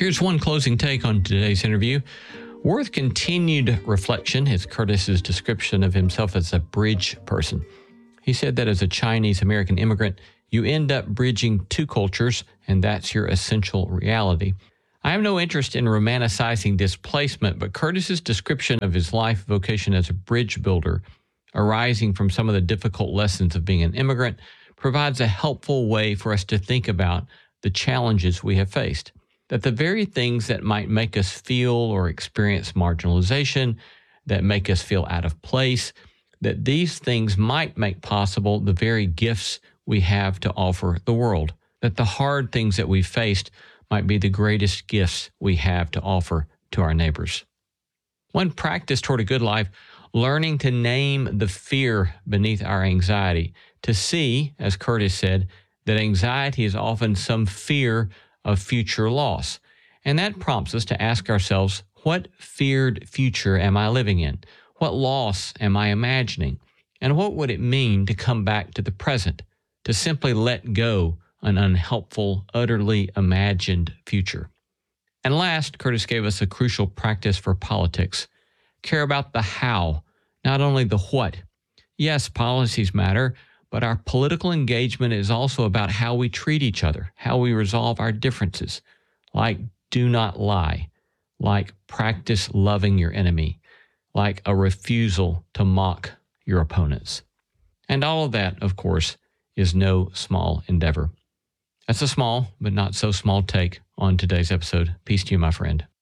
Here's one closing take on today's interview. Worth continued reflection is Curtis's description of himself as a bridge person. He said that as a Chinese American immigrant, you end up bridging two cultures, and that's your essential reality. I have no interest in romanticizing displacement, but Curtis's description of his life vocation as a bridge builder, arising from some of the difficult lessons of being an immigrant, provides a helpful way for us to think about the challenges we have faced. That the very things that might make us feel or experience marginalization, that make us feel out of place, that these things might make possible the very gifts we have to offer the world. That the hard things that we faced might be the greatest gifts we have to offer to our neighbors. One practice toward a good life, learning to name the fear beneath our anxiety, to see, as Curtis said, that anxiety is often some fear of future loss. And that prompts us to ask ourselves, what feared future am I living in? What loss am I imagining? And what would it mean to come back to the present, to simply let go an unhelpful, utterly imagined future? And last, Curtis gave us a crucial practice for politics. Care about the how, not only the what. Yes, policies matter, but our political engagement is also about how we treat each other, how we resolve our differences, like do not lie, like practice loving your enemy, like a refusal to mock your opponents. And all of that, of course, is no small endeavor. That's a small, but not so small take on today's episode. Peace to you, my friend.